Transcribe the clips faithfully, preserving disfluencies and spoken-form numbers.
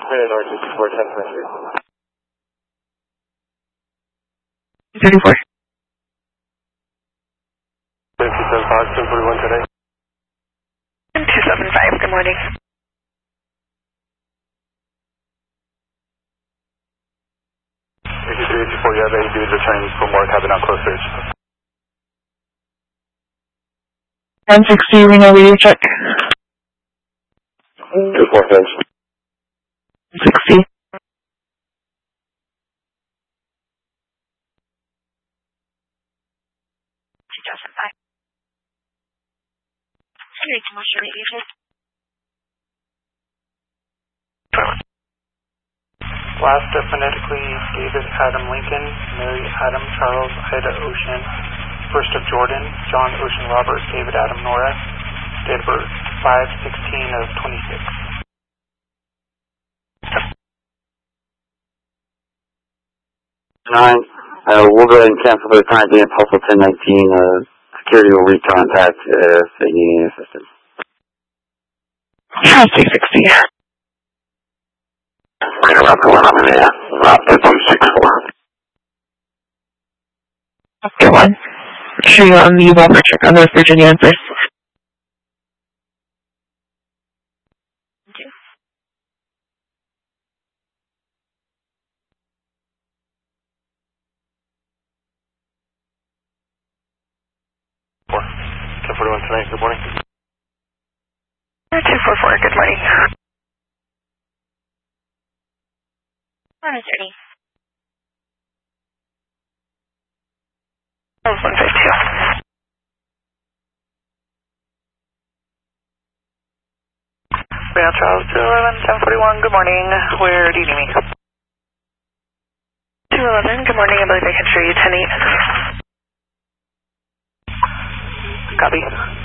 Clear North sixty-four, ten twenty-three. thirty-four. fifty-seven five, ten forty-one today. two seven five, good morning. eighty-three eighty-four, you have eight dudes returning from work, having out close search. ten sixty, Reno radio check. two four fence. sixty. two thousand five. Henry Commercial Radio check. Last uh, phonetically, David Adam Lincoln, Mary Adam Charles Ida Ocean, First of Jordan, John Ocean Robert, David Adam Nora, date of birth five sixteen of twenty-six. Nine, uh, we'll go ahead and cancel for the time being. Postal ten nineteen, uh, security will recontact uh, if they need any assistance. Charles six sixty. Right around the one I'm in there, about two six four. Okay, one. Sure you on the Walker check on North Virginia and first. Four. ten forty-one tonight, good morning. two four four, good morning. one thirty. one fifty-two. Reno Charles, two eleven, ten forty-one, good morning. Where do you need me? two eleven, good morning. I believe I can show you ten eight. Copy.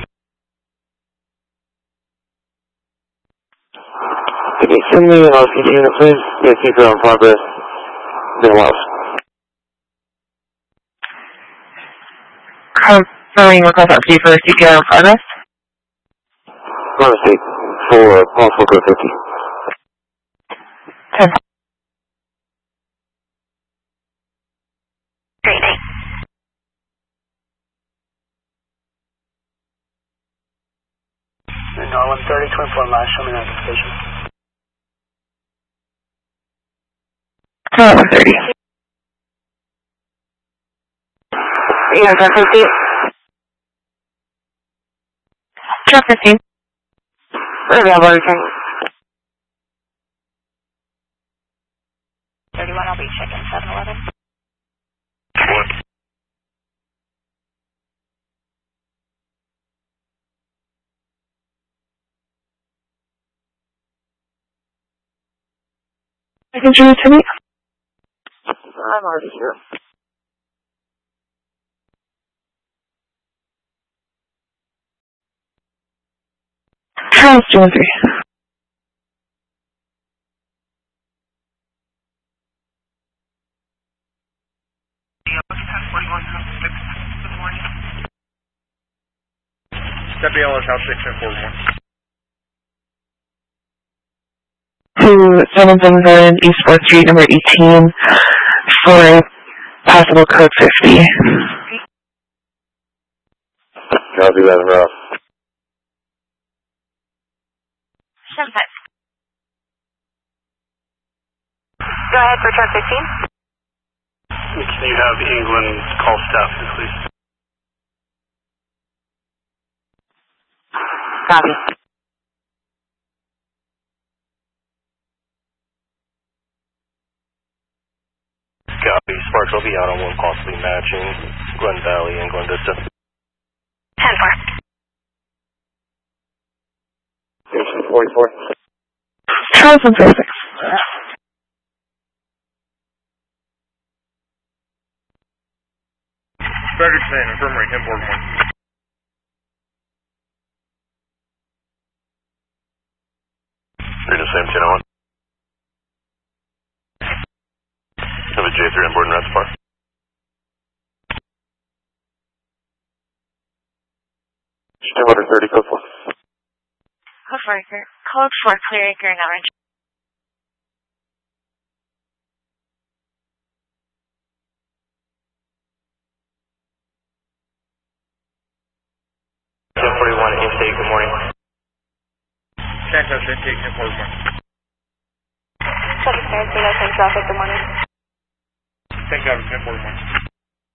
Can you send me an R C D unit, please? Yeah, keep it on progress. Been lost. Confirming request R C for C P R in progress. Honor state for possible code fifty. ten. Great. And R one thirty, twenty-four miles, show me notification. one thirty. Yeah, ten fifty. Truck fifteen. Available everything. thirty-one, I'll be checking seven eleven. I can show you to me. I'm already here. Charles two one three. W L S House six and four one. To seven seven seven East fourth Street, number eighteen, for possible code fifty. Copy that, Rob. seven five. Go ahead for truck fifteen. Can you have England call staff, please? Copy. Copy. Sparks will be out on one possibly matching Glen Valley and Glen Vista. ten four. Station forty-four. Charles one zero six. Frederickson Infirmary, Import one. You're the same ten one. Have a J three on board and Red Spar. Stillwater thirty, code four. Code four, code four, clear acre and orange. forty-one intake, good morning. Santos intake, ten forty-one. Traffic Transit, I think traffic, good morning. Thank God, ten forty-one.